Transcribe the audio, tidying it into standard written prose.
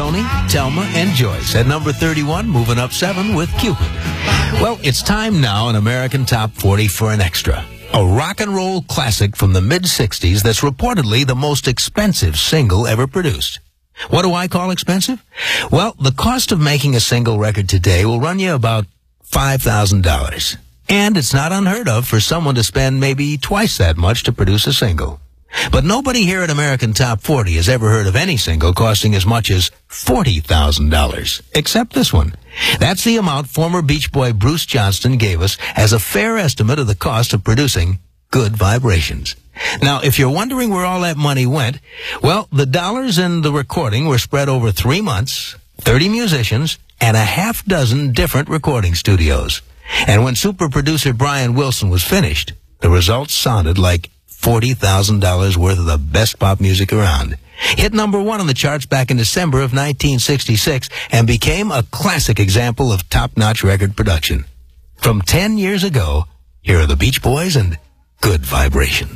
Joni, Thelma, and Joyce. At number 31, moving up 7 with Cupid. Well, it's time now in American Top 40 for an extra. A rock and roll classic from the mid-'60s that's reportedly the most expensive single ever produced. What do I call expensive? Well, the cost of making a single record today will run you about $5,000. And it's not unheard of for someone to spend maybe twice that much to produce a single. But nobody here at American Top 40 has ever heard of any single costing as much as $40,000, except this one. That's the amount former Beach Boy Bruce Johnston gave us as a fair estimate of the cost of producing Good Vibrations. Now, if you're wondering where all that money went, well, the dollars in the recording were spread over 3 months, 30 musicians, and a half dozen different recording studios. And when super producer Brian Wilson was finished, the results sounded like $40,000 worth of the best pop music around. Hit number 1 on the charts back in December of 1966 and became a classic example of top-notch record production. From 10 years ago, here are the Beach Boys and Good Vibrations.